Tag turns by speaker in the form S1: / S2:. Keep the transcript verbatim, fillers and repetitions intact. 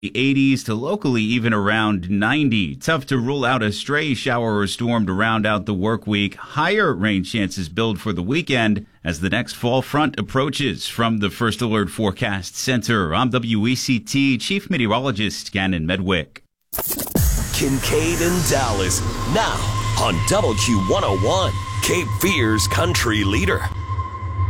S1: The eighties to locally even around ninety. Tough to rule out a stray shower or storm to round out the work week. Higher rain chances build for the weekend as the next fall front approaches. From the First Alert Forecast Center, I'm W E C T Chief Meteorologist Gannon Medwick.
S2: Kincaid and Dallas now on W Q one oh one, Cape Fear's country leader.